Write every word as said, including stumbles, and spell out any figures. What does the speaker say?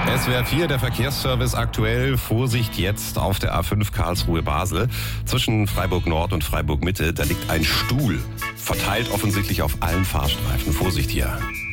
S W R vier, der Verkehrsservice aktuell. Vorsicht jetzt auf der A fünf Karlsruhe-Basel. Zwischen Freiburg Nord und Freiburg Mitte, da liegt ein Stuhl. Verteilt offensichtlich auf allen Fahrstreifen. Vorsicht hier.